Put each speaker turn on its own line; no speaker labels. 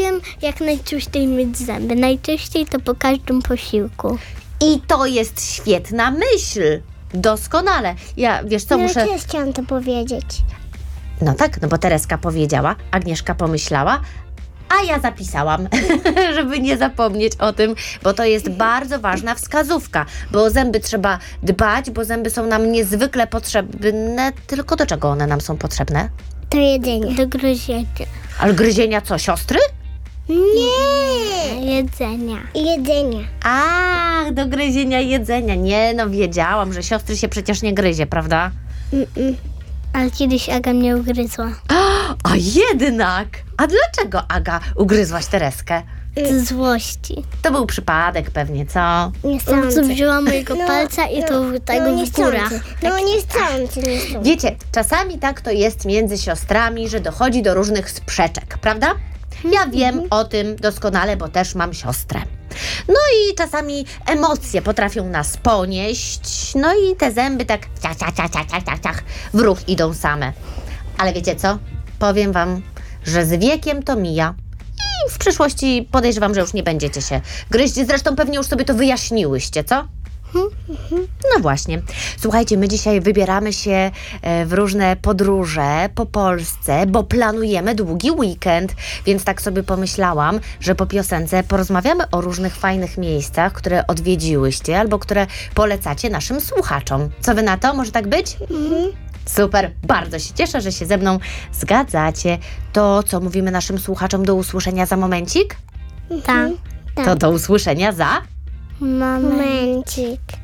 tym, jak najczyściej myć zęby. Najczęściej to po każdym posiłku.
I to jest świetna myśl. Doskonale. Ja, wiesz co, muszę...
też chciałam to powiedzieć.
No tak, no bo Tereska powiedziała, Agnieszka pomyślała, a ja zapisałam, żeby nie zapomnieć o tym, bo to jest bardzo ważna wskazówka, bo o zęby trzeba dbać, bo zęby są nam niezwykle potrzebne. Tylko do czego one nam są potrzebne?
To jedzenie.
Do gryzienia.
Ale gryzienia co, siostry?
Nie!
Jedzenia.
Jedzenie.
Ach, do gryzienia jedzenia. Nie, no wiedziałam, że siostry się przecież nie gryzie, prawda?
Ale kiedyś Aga mnie ugryzła.
A jednak! A dlaczego, Aga, ugryzłaś Tereskę?
Z złości.
To był przypadek pewnie, co?
Nie
Po prostu
sądzę.
wzięła mojego palca i to tak w górach.
No nie sądzę, nie sądzę.
Wiecie, czasami tak to jest między siostrami, że dochodzi do różnych sprzeczek, prawda? Ja wiem o tym doskonale, bo też mam siostrę. No i czasami emocje potrafią nas ponieść, no i te zęby tak ciach, w ruch idą same. Ale wiecie co? Powiem wam, że z wiekiem to mija. I w przyszłości podejrzewam, że już nie będziecie się gryźć. Zresztą pewnie już sobie to wyjaśniłyście, co? No właśnie. Słuchajcie, my dzisiaj wybieramy się w różne podróże po Polsce, bo planujemy długi weekend, więc tak sobie pomyślałam, że po piosence porozmawiamy o różnych fajnych miejscach, które odwiedziłyście albo które polecacie naszym słuchaczom. Co wy na to? Może tak być? Super, bardzo się cieszę, że się ze mną zgadzacie. To co mówimy naszym słuchaczom do usłyszenia za momencik?
Tak.
To do usłyszenia za...
Mamy.
Momencik.